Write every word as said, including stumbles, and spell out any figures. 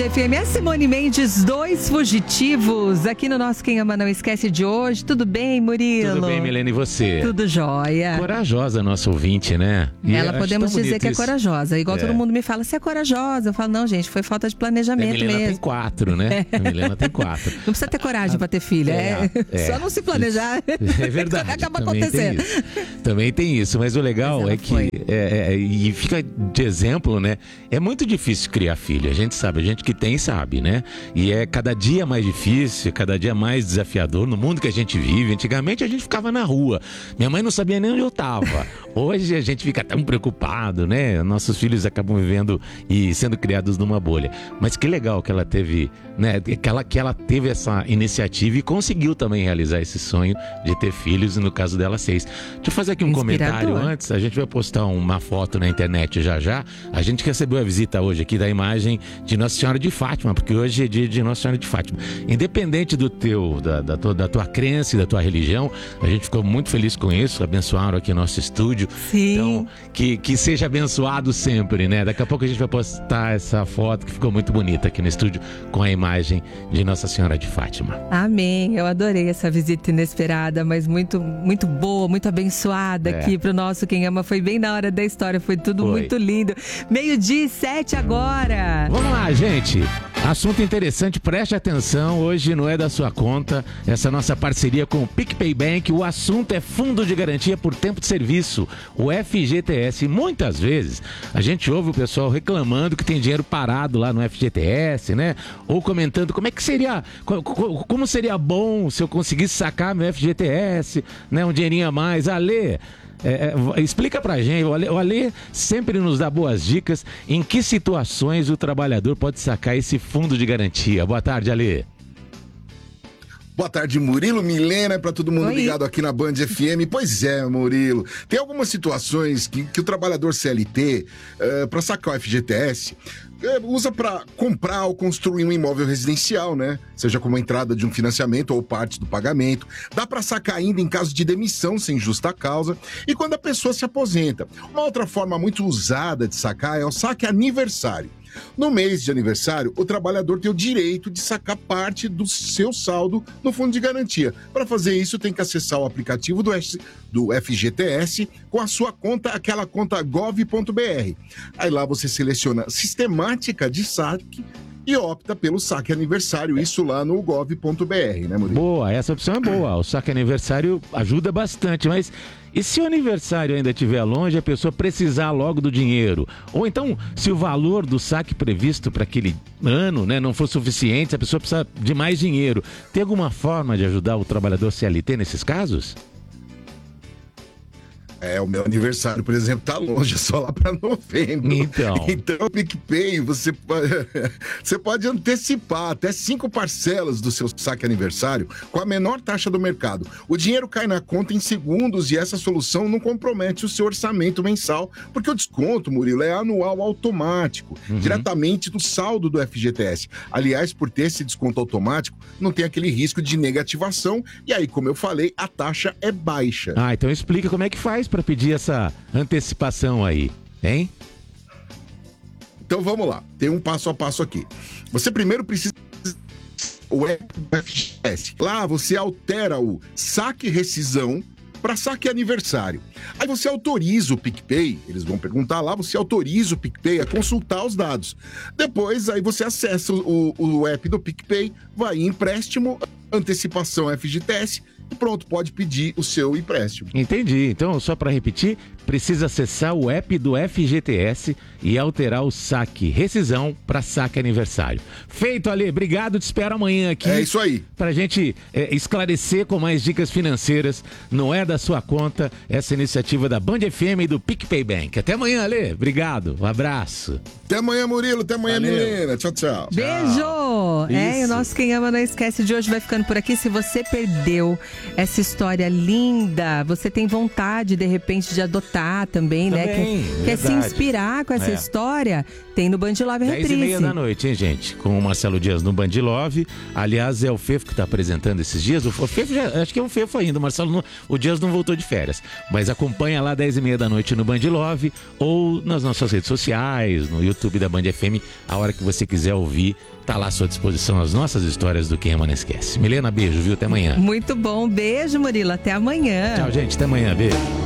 F M. É Simone Mendes, dois fugitivos, aqui no nosso Quem Ama Não Esquece de hoje. Tudo bem, Murilo? Tudo bem, Milene, e você? Tudo jóia. Corajosa nossa ouvinte, né? E ela podemos dizer que é isso. corajosa. Igual é. todo mundo me fala, você é corajosa. Eu falo, não, gente, foi falta de planejamento a Milena mesmo. tem quatro, né? A Milena tem quatro. Não precisa ter coragem para ter filha. É, é, é. Só não se planejar. É verdade. Acaba também acontecendo. Tem também tem isso. Mas o legal mas é que, é, é, e fica de exemplo, né? É muito difícil criar filho. A gente sabe, a gente que tem sabe, né? E é cada dia mais difícil, cada dia mais desafiador no mundo que a gente vive. Antigamente a gente ficava na rua. Minha mãe não sabia nem onde eu tava. Hoje a gente fica tão preocupado, né? Nossos filhos acabam vivendo e sendo criados numa bolha. Mas que legal que ela teve, né? Que ela, que ela teve essa iniciativa e conseguiu também realizar esse sonho de ter filhos, e no caso dela, seis. Deixa eu fazer aqui um Inspirador. comentário antes. A gente vai postar uma foto na internet já já. A gente recebeu a visita hoje aqui da imagem de Nossa Senhora de Fátima, porque hoje é dia de Nossa Senhora de Fátima. Independente do teu, da, da, tua, da tua crença e da tua religião, a gente ficou muito feliz com isso. Abençoaram aqui nosso estúdio. Sim. Então, que, que seja abençoado sempre, né? Daqui a pouco a gente vai postar essa foto que ficou muito bonita aqui no estúdio com a imagem de Nossa Senhora de Fátima. Amém. Eu adorei essa visita inesperada, mas muito, muito boa, muito abençoada É. aqui pro nosso Quem Ama. Foi bem na hora da história, foi tudo Foi. muito lindo. Meio-dia e sete agora. Vamos lá, gente. Assunto interessante, preste atenção. Hoje não é da sua conta essa nossa parceria com o PicPay Bank. O assunto é Fundo de Garantia por Tempo de Serviço, o F G T S. E muitas vezes a gente ouve o pessoal reclamando que tem dinheiro parado lá no F G T S, né? Ou comentando como é que seria, como seria bom se eu conseguisse sacar meu F G T S, né? Um dinheirinho a mais. Ale, É, é, explica pra gente, o Ale, o Ale sempre nos dá boas dicas em que situações o trabalhador pode sacar esse fundo de garantia. Boa tarde, Ale. Boa tarde, Murilo, Milena, para todo mundo Oi. ligado aqui na Band F M. Pois é, Murilo, tem algumas situações que, que o trabalhador C L T, uh, para sacar o F G T S, uh, usa para comprar ou construir um imóvel residencial, né? Seja como entrada de um financiamento ou parte do pagamento. Dá para sacar ainda em caso de demissão sem justa causa e quando a pessoa se aposenta. Uma outra forma muito usada de sacar é o saque aniversário. No mês de aniversário, o trabalhador tem o direito de sacar parte do seu saldo no fundo de garantia. Para fazer isso, tem que acessar o aplicativo do, S, do F G T S com a sua conta, aquela conta gov ponto br. Aí lá você seleciona sistemática de saque e opta pelo saque aniversário, isso lá no gov ponto br, né, Murilo? Boa, essa opção é boa. O saque aniversário ajuda bastante, mas e se o aniversário ainda estiver longe, a pessoa precisar logo do dinheiro? Ou então, se o valor do saque previsto para aquele ano, né, não for suficiente, a pessoa precisa de mais dinheiro, tem alguma forma de ajudar o trabalhador C L T nesses casos? É, o meu aniversário, por exemplo, tá longe, é só lá para novembro. Então. Então, o PicPay, você pode, você pode antecipar até cinco parcelas do seu saque aniversário com a menor taxa do mercado. O dinheiro cai na conta em segundos e essa solução não compromete o seu orçamento mensal, porque o desconto, Murilo, é anual automático, uhum. diretamente do saldo do F G T S. Aliás, por ter esse desconto automático, não tem aquele risco de negativação e aí, como eu falei, a taxa é baixa. Ah, então explica como é que faz para pedir essa antecipação aí, hein? Então vamos lá, tem um passo a passo aqui. Você primeiro precisa o F G T S. Lá você altera o saque rescisão para saque aniversário. Aí você autoriza o PicPay, eles vão perguntar lá, você autoriza o PicPay a consultar os dados. Depois aí você acessa o, o app do PicPay, vai em empréstimo, antecipação F G T S e pronto, pode pedir o seu empréstimo. Entendi. Então, só para repetir, precisa acessar o app do F G T S e alterar o saque rescisão para saque aniversário. Feito, Ale. Obrigado. Te espero amanhã aqui. É isso aí. Para a gente é, esclarecer com mais dicas financeiras. Não é da sua conta essa iniciativa da Band F M e do PicPay Bank. Até amanhã, Ale. Obrigado. Um abraço. Até amanhã, Murilo. Até amanhã, Valeu. Milena. Tchau, tchau. Beijo! Tchau. É, e o Isso. nosso Quem Ama Não Esquece de hoje vai ficando por aqui. Se você perdeu essa história linda, você tem vontade, de repente, de adotar também, né? Também, Quer, quer se verdade. inspirar com essa É. história? Tem no Band Love dez Reprise. e meia da noite, hein, gente? Com o Marcelo Dias no Band Love. Aliás, é o Fefo que está apresentando esses dias. O Fefo já, acho que é o Fefo ainda. O Marcelo, não, o Dias não voltou de férias. Mas acompanha lá dez e meia da noite no Band Love ou nas nossas redes sociais, no YouTube da Band F M. A hora que você quiser ouvir, tá lá à sua disposição as nossas histórias do Quem Ama Não Esquece. Milena, beijo, viu? Até amanhã. Muito bom. Beijo, Murilo. Até amanhã. Tchau, gente. Até amanhã. Beijo.